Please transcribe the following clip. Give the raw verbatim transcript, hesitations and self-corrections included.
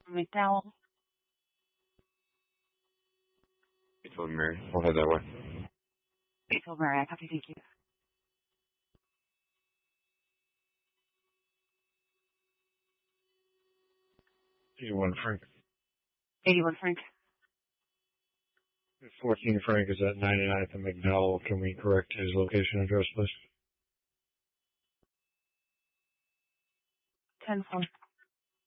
McDowell. Eight Mary. We'll head that way. eight Mary, I copy, thank you. eighty-one Frank. eighty-one Frank. fourteen Frank is at ninety-ninth and McDowell. Can we correct his location address, please? ten four.